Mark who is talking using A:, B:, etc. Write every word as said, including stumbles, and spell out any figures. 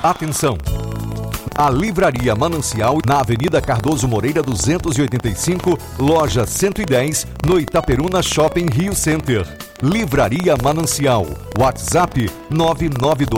A: Atenção! A Livraria Manancial, na Avenida Cardoso Moreira duzentos e oitenta e cinco, loja cento e dez, no Itaperuna Shopping Rio Center. Livraria Manancial, WhatsApp nove nove dois